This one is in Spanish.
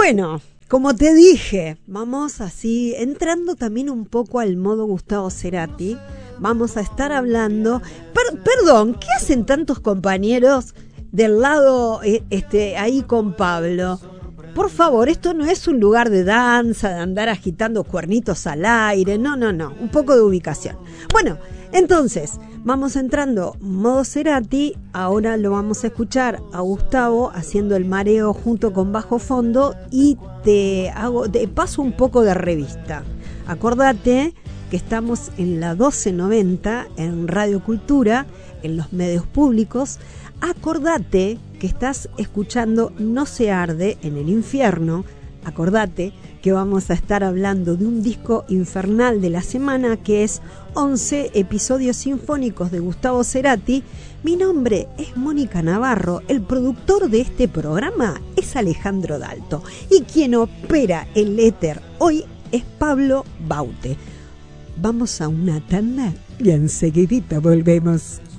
Bueno, como te dije, vamos así, entrando también un poco al modo Gustavo Cerati, vamos a estar hablando... Perdón, ¿qué hacen tantos compañeros del lado ahí con Pablo? Por favor, esto no es un lugar de danza, de andar agitando cuernitos al aire, no, un poco de ubicación. Bueno, entonces, vamos entrando modo Cerati, ahora lo vamos a escuchar a Gustavo haciendo el mareo junto con bajo fondo y te paso un poco de revista. Acordate que estamos en la 1290 en Radio Cultura, en los medios públicos. Acordate que estás escuchando No se arde en el infierno. Acordate que vamos a estar hablando de un disco infernal de la semana que es 11 episodios sinfónicos de Gustavo Cerati. Mi nombre es Mónica Navarro, el productor de este programa es Alejandro Dalto y quien opera el éter hoy es Pablo Baute. Vamos a una tanda y enseguidita volvemos.